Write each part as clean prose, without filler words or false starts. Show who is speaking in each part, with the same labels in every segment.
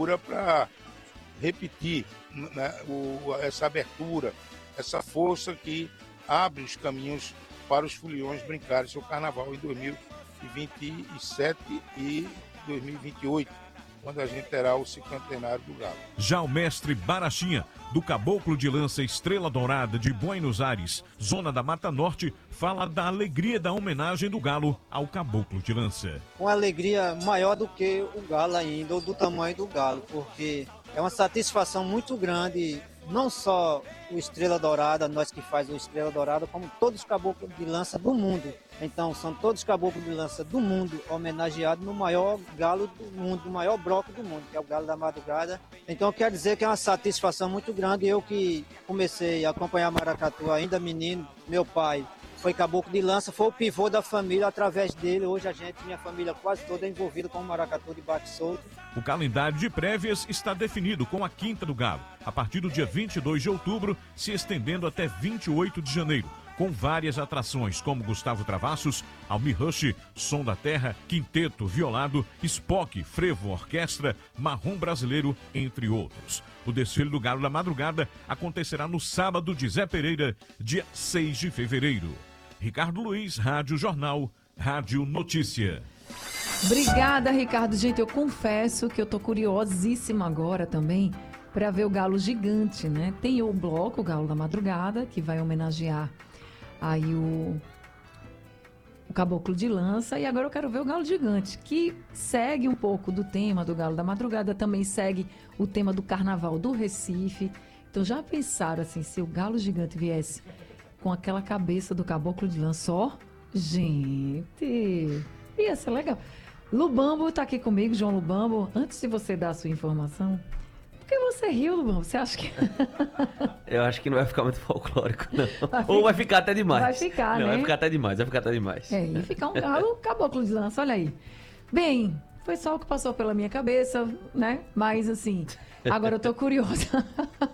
Speaker 1: procura para repetir, né, essa abertura, essa força que abre os caminhos para os foliões brincarem seu carnaval em 2027 e 2028, quando a gente terá o cinquentenário do Galo.
Speaker 2: Já o mestre Barachinha, do Caboclo de Lança Estrela Dourada de Buenos Aires, zona da Mata Norte, fala da alegria da homenagem do Galo ao Caboclo de Lança.
Speaker 3: Uma alegria maior do que o Galo ainda, ou do tamanho do Galo, porque é uma satisfação muito grande, não só o Estrela Dourada, nós que faz o Estrela Dourada, como todos os caboclos de lança do mundo. Então, são todos os caboclos de lança do mundo homenageados no maior galo do mundo, no maior bloco do mundo, que é o Galo da Madrugada. Então, eu quero dizer que é uma satisfação muito grande. Eu que comecei a acompanhar maracatu ainda menino, meu pai foi caboclo de lança, foi o pivô da família. Através dele, hoje minha família quase toda é envolvida com o maracatu de bate solto.
Speaker 2: O calendário de prévias está definido com a Quinta do Galo, a partir do dia 22 de outubro, se estendendo até 28 de janeiro, com várias atrações como Gustavo Travassos, Almir Rush, Som da Terra, Quinteto, Violado, Spock, Frevo, Orquestra, Marrom Brasileiro, entre outros. O desfile do Galo da Madrugada acontecerá no sábado de Zé Pereira, dia 6 de fevereiro. Ricardo Luiz, Rádio Jornal, Rádio Notícia.
Speaker 4: Obrigada, Ricardo. Gente, eu confesso que eu tô curiosíssima agora também para ver o Galo Gigante, né? Tem o bloco, o Galo da Madrugada, que vai homenagear aí o Caboclo de Lança, e agora eu quero ver o Galo Gigante, que segue um pouco do tema do Galo da Madrugada, também segue o tema do Carnaval do Recife. Então já pensaram assim, se o Galo Gigante viesse com aquela cabeça do Caboclo de Lança, ó, gente, ia ser legal. Lubambo tá aqui comigo, João Lubambo. Antes de você dar a sua informação, por que você riu, Lubambo? Você acha que...
Speaker 5: Eu acho que não vai ficar muito folclórico, não. Ou vai ficar até demais.
Speaker 4: Vai ficar,
Speaker 5: não,
Speaker 4: né?
Speaker 5: Vai ficar até demais.
Speaker 4: É, ia ficar um galo Caboclo de Lança, olha aí. Bem, foi só o que passou pela minha cabeça, né? Mas, assim, agora eu tô curiosa.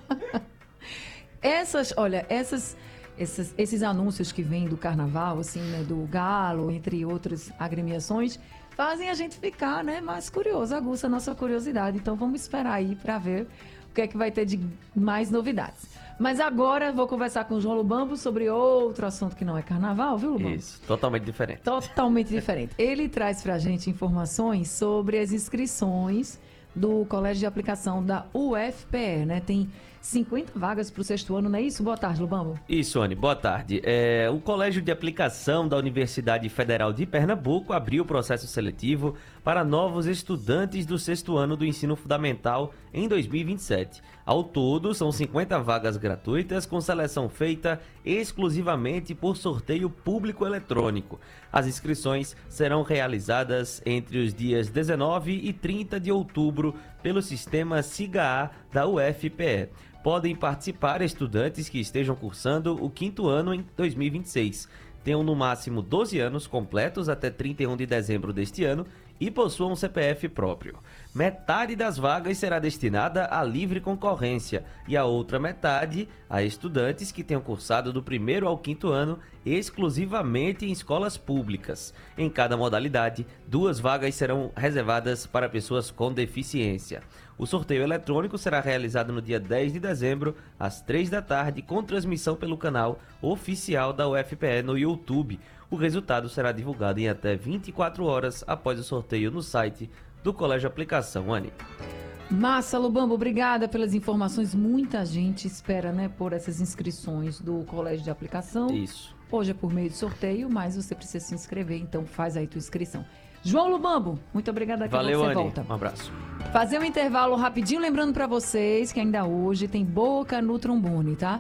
Speaker 4: Esses anúncios que vêm do carnaval, assim, né? Do Galo, entre outras agremiações, fazem a gente ficar, né, mais curioso, aguça a nossa curiosidade. Então vamos esperar aí para ver o que é que vai ter de mais novidades. Mas agora vou conversar com o João Lubambo sobre outro assunto que não é carnaval, viu, Lubambo?
Speaker 5: Isso, totalmente diferente.
Speaker 4: Totalmente diferente. Ele traz pra gente informações sobre as inscrições do Colégio de Aplicação da UFPE, né? Tem 50 vagas para o sexto ano, não é isso? Boa tarde, Lubambo.
Speaker 5: Isso, Anny, boa tarde. O Colégio de Aplicação da Universidade Federal de Pernambuco abriu o processo seletivo para novos estudantes do sexto ano do ensino fundamental em 2027. Ao todo, são 50 vagas gratuitas, com seleção feita exclusivamente por sorteio público eletrônico. As inscrições serão realizadas entre os dias 19 e 30 de outubro pelo sistema SIGA-A da UFPE. Podem participar estudantes que estejam cursando o quinto ano em 2026. Tenham no máximo 12 anos completos até 31 de dezembro deste ano e possuam um CPF próprio. Metade das vagas será destinada à livre concorrência e a outra metade a estudantes que tenham cursado do primeiro ao quinto ano exclusivamente em escolas públicas. Em cada modalidade, 2 vagas serão reservadas para pessoas com deficiência. O sorteio eletrônico será realizado no dia 10 de dezembro, às 3 da tarde, com transmissão pelo canal oficial da UFPE no YouTube. O resultado será divulgado em até 24 horas após o sorteio no site do Colégio Aplicação. Anny.
Speaker 4: Massa, Lubambo, obrigada pelas informações. Muita gente espera, né, por essas inscrições do Colégio de Aplicação.
Speaker 5: Isso.
Speaker 4: Hoje é por meio de sorteio, mas você precisa se inscrever, então faz aí tua inscrição. João Lubambo, muito obrigada.
Speaker 5: Valeu,
Speaker 4: você
Speaker 5: Anny.
Speaker 4: volta.
Speaker 5: Um abraço.
Speaker 4: Fazer um intervalo rapidinho, lembrando para vocês que ainda hoje tem Boca no Trombone, tá?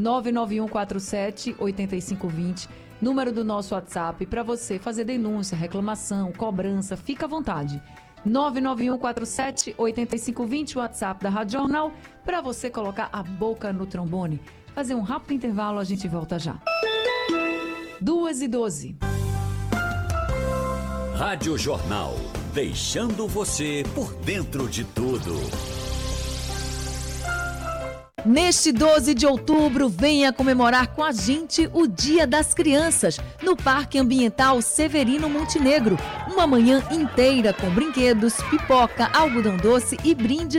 Speaker 4: 99147-8520, número do nosso WhatsApp, para você fazer denúncia, reclamação, cobrança, fica à vontade. 99147-8520, WhatsApp da Rádio Jornal, para você colocar a boca no trombone. Fazer um rápido intervalo, a gente volta já. 2h12.
Speaker 6: Rádio Jornal, deixando você por dentro de tudo.
Speaker 7: Neste 12 de outubro, venha comemorar com a gente o Dia das Crianças, no Parque Ambiental Severino Montenegro. Uma manhã inteira com brinquedos, pipoca, algodão doce e brinde